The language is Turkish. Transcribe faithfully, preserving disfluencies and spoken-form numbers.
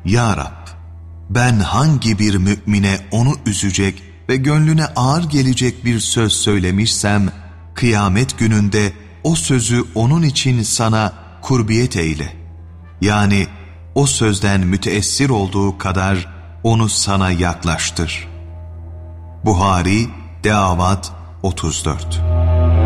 Ya Rab, ben hangi bir mümine onu üzecek ve gönlüne ağır gelecek bir söz söylemişsem, kıyamet gününde o sözü onun için sana kurbiyet eyle. Yani o sözden müteessir olduğu kadar onu sana yaklaştır. Buhari, Deavat otuz dört.